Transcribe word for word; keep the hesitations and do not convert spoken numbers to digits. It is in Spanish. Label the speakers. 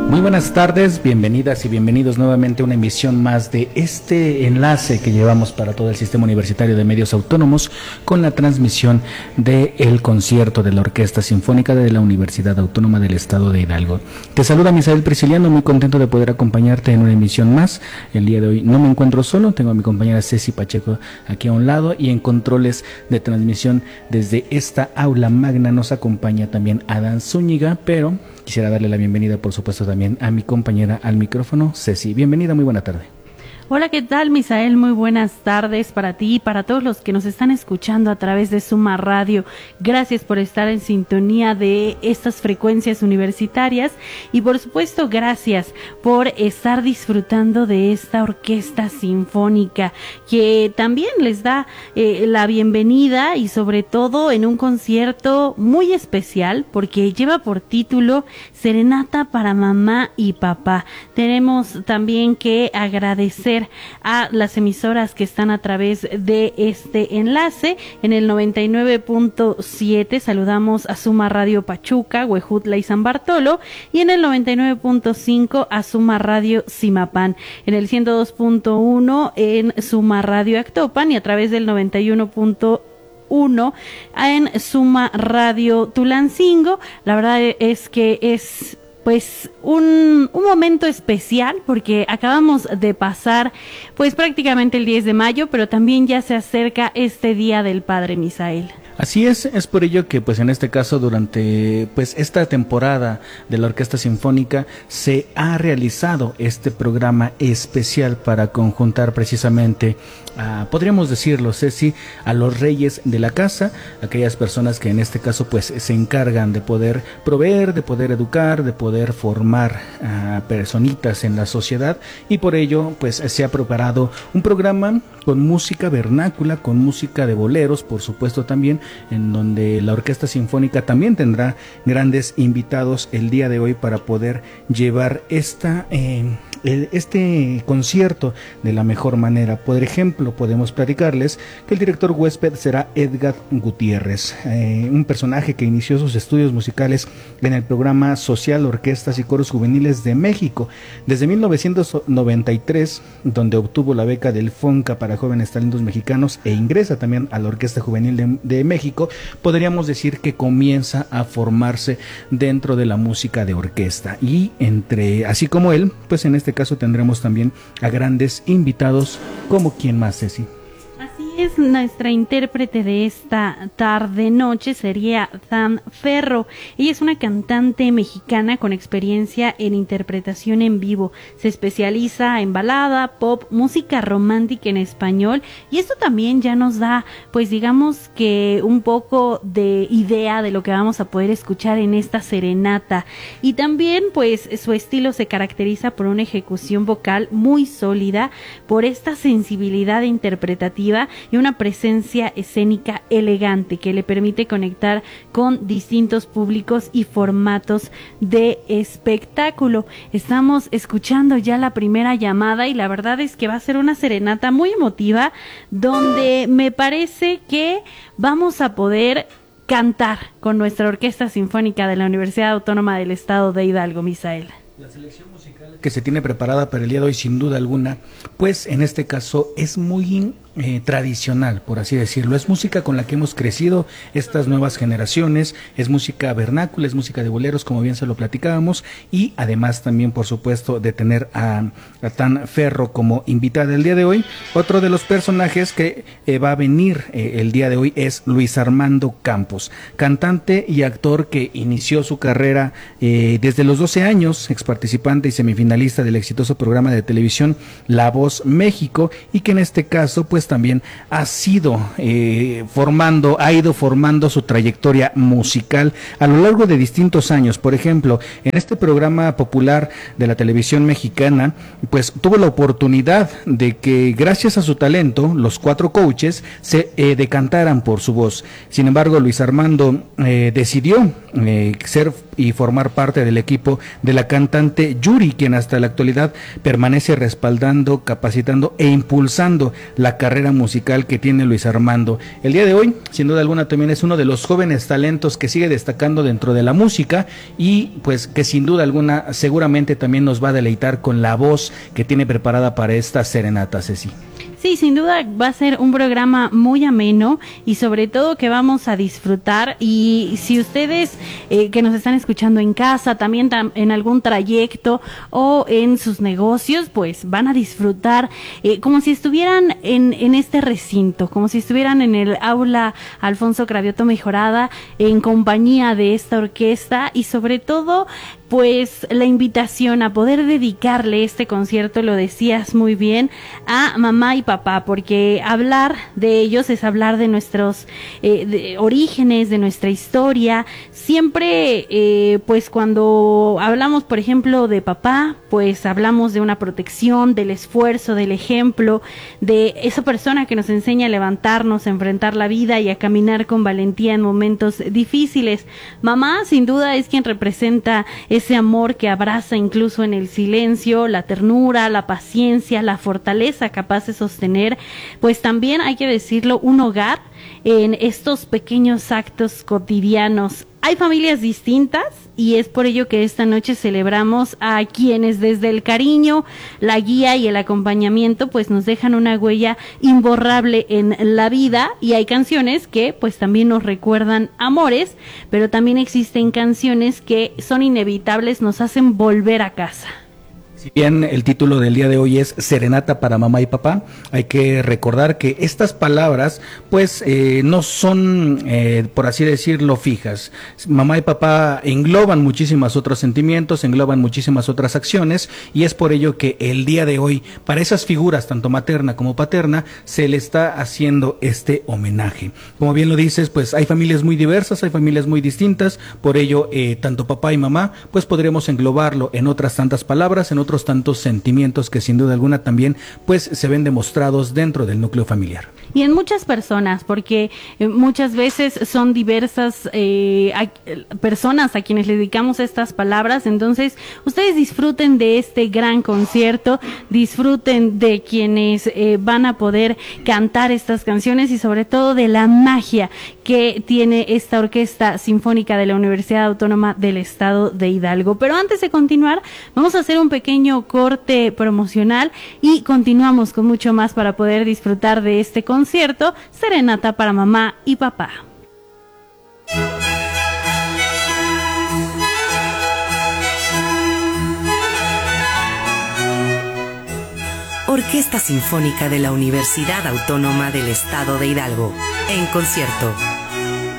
Speaker 1: Muy buenas tardes, bienvenidas y bienvenidos nuevamente a una emisión más de este enlace que llevamos para todo el Sistema Universitario de Medios Autónomos con la transmisión del concierto de la Orquesta Sinfónica de la Universidad Autónoma del Estado de Hidalgo. Te saluda Misael Prisciliano, muy contento de poder acompañarte en una emisión más. El día de hoy no me encuentro solo, tengo a mi compañera Ceci Pacheco aquí a un lado y en controles de transmisión desde esta aula magna nos acompaña también Adán Zúñiga, pero quisiera darle la bienvenida, por supuesto, también a mi compañera al micrófono, Ceci. Bienvenida, muy buena tarde.
Speaker 2: Hola, ¿qué tal, Misael? Muy buenas tardes para ti y para todos los que nos están escuchando a través de Suma Radio. Gracias por estar en sintonía de estas frecuencias universitarias y, por supuesto, gracias por estar disfrutando de esta orquesta sinfónica que también les da eh, la bienvenida y, sobre todo, en un concierto muy especial porque lleva por título Serenata para Mamá y Papá. Tenemos también que agradecer a las emisoras que están a través de este enlace. En el noventa y nueve punto siete saludamos a Suma Radio Pachuca, Huejutla y San Bartolo, y en el noventa y nueve punto cinco a Suma Radio Zimapán, en el ciento dos punto uno en Suma Radio Actopan y a través del noventa y uno punto uno en Suma Radio Tulancingo. La verdad es que es pues un, un momento especial porque acabamos de pasar pues prácticamente el diez de mayo, pero también ya se acerca este Día del Padre, Misael.
Speaker 1: Así es, es por ello que pues en este caso durante pues esta temporada de la Orquesta Sinfónica se ha realizado este programa especial para conjuntar precisamente a, podríamos decirlo, Ceci, a los reyes de la casa, aquellas personas que en este caso pues se encargan de poder proveer, de poder educar, de poder formar a personitas en la sociedad, y por ello pues se ha preparado un programa con música vernácula, con música de boleros, por supuesto también, en donde la Orquesta Sinfónica también tendrá grandes invitados el día de hoy para poder llevar esta eh, este concierto de la mejor manera. Por ejemplo, podemos platicarles que el director huésped será Edgar Gutiérrez, eh, un personaje que inició sus estudios musicales en el programa social Orquestas y Coros Juveniles de México desde mil novecientos noventa y tres, donde obtuvo la beca del FONCA para jóvenes talentos mexicanos e ingresa también a la Orquesta Juvenil de, de México. Podríamos decir que comienza a formarse dentro de la música de orquesta, y entre así como él, pues en este caso tendremos también a grandes invitados, como quien más, Ceci.
Speaker 2: Así es, nuestra intérprete de esta tarde noche sería Dan Ferro. Ella es una cantante mexicana con experiencia en interpretación en vivo. Se especializa en balada, pop, música romántica en español, y esto también ya nos da, pues digamos que un poco de idea de lo que vamos a poder escuchar en esta serenata. Y también pues su estilo se caracteriza por una ejecución vocal muy sólida, por esta sensibilidad interpretativa y una presencia escénica elegante que le permite conectar con distintos públicos y formatos de espectáculo. Estamos escuchando ya la primera llamada y la verdad es que va a ser una serenata muy emotiva, donde me parece que vamos a poder cantar con nuestra Orquesta Sinfónica de la Universidad Autónoma del Estado de Hidalgo, Misael.
Speaker 1: La selección musical que se tiene preparada para el día de hoy, sin duda alguna, pues en este caso es muy eh, tradicional, por así decirlo. Es música con la que hemos crecido estas nuevas generaciones, es música vernácula, es música de boleros, como bien se lo platicábamos, y además también, por supuesto, de tener a, a Dan Ferro como invitada el día de hoy. Otro de los personajes que eh, va a venir eh, el día de hoy es Luis Armando Campos, cantante y actor que inició su carrera eh, desde los doce años, ex participante y semifinalista del exitoso programa de televisión La Voz México, y que en este caso pues también ha sido eh, formando, ha ido formando su trayectoria musical a lo largo de distintos años. Por ejemplo, en este programa popular de la televisión mexicana, pues tuvo la oportunidad de que gracias a su talento los cuatro coaches se eh, decantaran por su voz. Sin embargo, Luis Armando eh, decidió eh, ser y formar parte del equipo de la cantante Yuri, quien hasta la actualidad permanece respaldando, capacitando e impulsando la carrera carrera musical que tiene Luis Armando. El día de hoy, sin duda alguna, también es uno de los jóvenes talentos que sigue destacando dentro de la música y pues que sin duda alguna seguramente también nos va a deleitar con la voz que tiene preparada para esta serenata, Ceci.
Speaker 2: Sí, sin duda va a ser un programa muy ameno y sobre todo que vamos a disfrutar. Y si ustedes eh, que nos están escuchando en casa, también tam en algún trayecto o en sus negocios, pues van a disfrutar eh, como si estuvieran en, en este recinto, como si estuvieran en el aula Alfonso Cravioto Mejorada en compañía de esta orquesta y sobre todo pues la invitación a poder dedicarle este concierto, lo decías muy bien, a mamá y papá, porque hablar de ellos es hablar de nuestros eh, de orígenes, de nuestra historia. Siempre, eh, pues cuando hablamos, por ejemplo, de papá, pues hablamos de una protección, del esfuerzo, del ejemplo, de esa persona que nos enseña a levantarnos, a enfrentar la vida y a caminar con valentía en momentos difíciles. Mamá, sin duda, es quien representa ese amor que abraza incluso en el silencio, la ternura, la paciencia, la fortaleza capaz de sostener, pues también hay que decirlo, un hogar en estos pequeños actos cotidianos. Hay familias distintas y es por ello que esta noche celebramos a quienes desde el cariño, la guía y el acompañamiento pues nos dejan una huella imborrable en la vida, y hay canciones que pues también nos recuerdan amores, pero también existen canciones que son inevitables, nos hacen volver a casa.
Speaker 1: Si bien el título del día de hoy es Serenata para mamá y papá, hay que recordar que estas palabras pues eh, no son, eh, por así decirlo, fijas. Mamá y papá engloban muchísimas otros sentimientos, engloban muchísimas otras acciones, y es por ello que el día de hoy, para esas figuras, tanto materna como paterna, se le está haciendo este homenaje. Como bien lo dices, pues hay familias muy diversas, hay familias muy distintas, por ello eh, tanto papá y mamá, pues podremos englobarlo en otras tantas palabras, en otros otros tantos sentimientos que sin duda alguna también pues se ven demostrados dentro del núcleo familiar.
Speaker 2: Y en muchas personas, porque eh, muchas veces son diversas eh, a, personas a quienes le dedicamos estas palabras. Entonces ustedes disfruten de este gran concierto, disfruten de quienes eh, van a poder cantar estas canciones y sobre todo de la magia que tiene esta Orquesta Sinfónica de la Universidad Autónoma del Estado de Hidalgo. Pero antes de continuar, vamos a hacer un pequeño corte promocional y continuamos con mucho más para poder disfrutar de este concierto, Serenata para mamá y papá.
Speaker 3: Orquesta Sinfónica de la Universidad Autónoma del Estado de Hidalgo, en concierto.